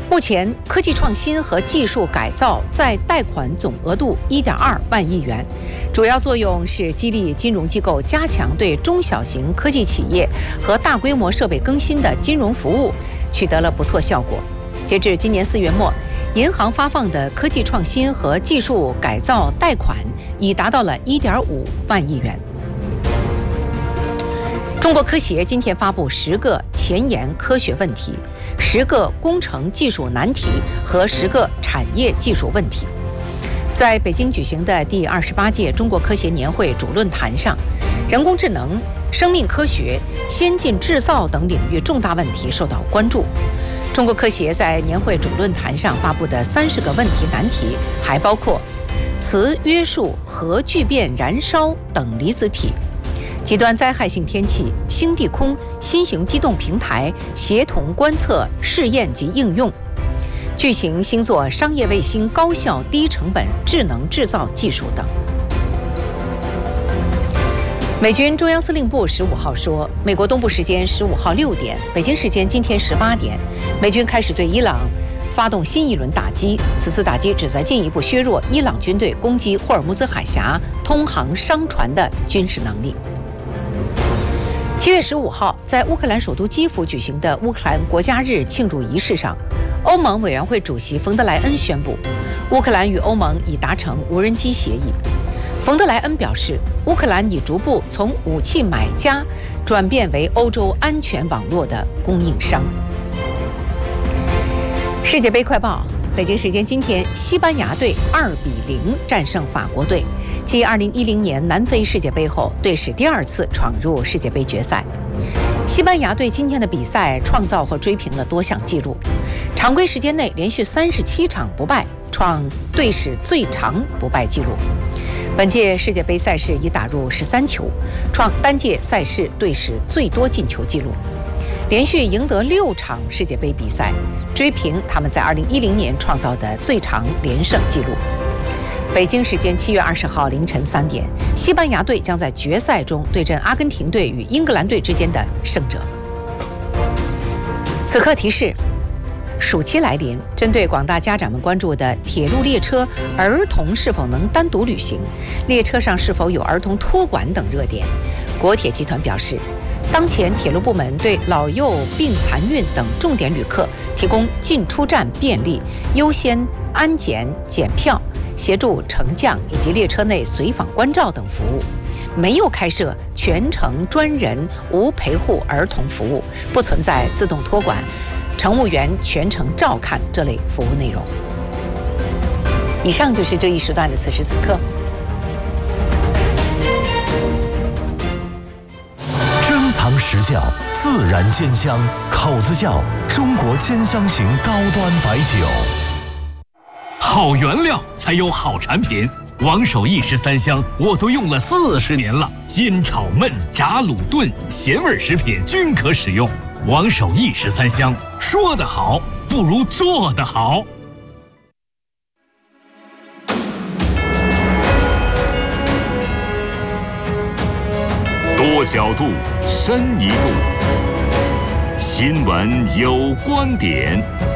目前，科技创新和技术改造再贷款总额度1.2万亿元，主要作用是激励金融机构加强对中小型科技企业和大规模设备更新的金融服务，取得了不错效果。截至今年4月末，银行发放的科技创新和技术改造贷款已达到了1.5万亿元。中国科协今天发布10个前沿科学问题、10个工程技术难题和10个产业技术问题。在北京举行的第28届中国科协年会主论坛上，人工智能、生命科学、先进制造等领域重大问题受到关注。中国科协在年会主论坛上发布的30个问题难题，还包括磁约束、核聚变燃烧等离子体、极端灾害性天气、星地空、新型机动平台、协同观测、试验及应用、巨型星座商业卫星高效低成本智能制造技术等。美军中央司令部15号说，美国东部时间15号6点，北京时间今天18点，美军开始对伊朗发动新一轮打击。此次打击旨在进一步削弱伊朗军队攻击霍尔木兹海峡通航商船的军事能力。7月15号，在乌克兰首都基辅举行的乌克兰国家日庆祝仪式上，欧盟委员会主席冯德莱恩宣布，乌克兰与欧盟已达成无人机协议。冯德莱恩表示，乌克兰已逐步从武器买家转变为欧洲安全网络的供应商。世界杯快报：北京时间今天，西班牙队2-0战胜法国队，继2010年南非世界杯后，队史第2次闯入世界杯决赛。西班牙队今天的比赛创造和追平了多项纪录，常规时间内连续37场不败，创队史最长不败纪录。本届世界杯赛事已打入13球，创单届赛事队史最多进球纪录，连续赢得6场世界杯比赛，追平他们在2010年创造的最长连胜纪录。北京时间7月20号凌晨3点，西班牙队将在决赛中对阵阿根廷队与英格兰队之间的胜者。此刻提示：暑期来临，针对广大家长们关注的铁路列车儿童是否能单独旅行，列车上是否有儿童托管等热点，国铁集团表示，当前铁路部门对老幼病残孕等重点旅客提供进出站便利、优先安检检票、协助乘降以及列车内随访关照等服务，没有开设全程专人无陪护儿童服务，不存在自动托管、乘务员全程照看这类服务内容。以上就是这一时段的此时此刻。 珍藏实窖，自然煎香，口子窖，中国煎香型高端白酒。 好原料才有好产品，王守义13香我都用了40年了，煎炒焖炸卤炖咸味食品均可使用。王守义13香，说得好不如做得好。 多角度，深一度，新闻有观点。